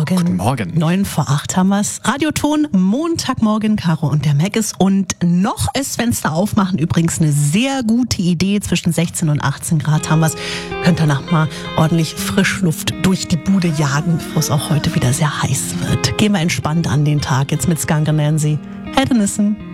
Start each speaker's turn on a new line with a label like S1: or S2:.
S1: Morgen.
S2: Guten Morgen.
S1: 7:09 haben wir's. Radioton, Montagmorgen, Caro und der Maggis. Und noch ist Fenster aufmachen übrigens eine sehr gute Idee. Zwischen 16 und 18 Grad haben wir's. Könnt danach mal ordentlich Frischluft durch die Bude jagen, bevor es auch heute wieder sehr heiß wird. Gehen wir entspannt an den Tag. Jetzt mit Skunk Nancy. Hedonissen.